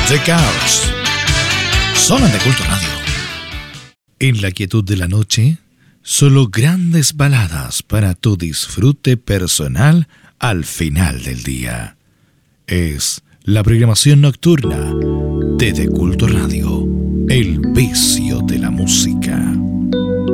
The Cars. Sonan de Culto Radio. En la quietud de la noche, solo grandes baladas para tu disfrute personal al final del día. Es la programación nocturna de The Culto Radio, el vicio de la música.